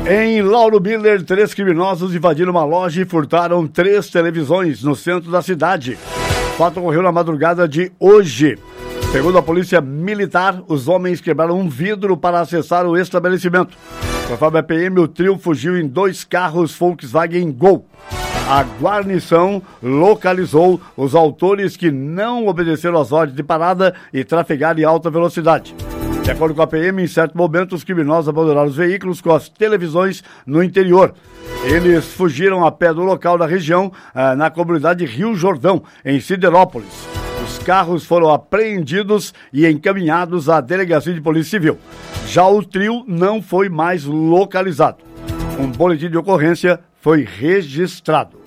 Em Lauro Miller, 3 criminosos invadiram uma loja e furtaram 3 televisões no centro da cidade. O fato ocorreu na madrugada de hoje. Segundo a polícia militar, os homens quebraram um vidro para acessar o estabelecimento. Conforme a PM, o trio fugiu em 2 carros Volkswagen Gol. A guarnição localizou os autores que não obedeceram às ordens de parada e trafegaram em alta velocidade. De acordo com a PM, em certo momento, os criminosos abandonaram os veículos com as televisões no interior. Eles fugiram a pé do local da região, na comunidade Rio Jordão, em Siderópolis. Os carros foram apreendidos e encaminhados à delegacia de polícia civil. Já o trio não foi mais localizado. Um boletim de ocorrência foi registrado.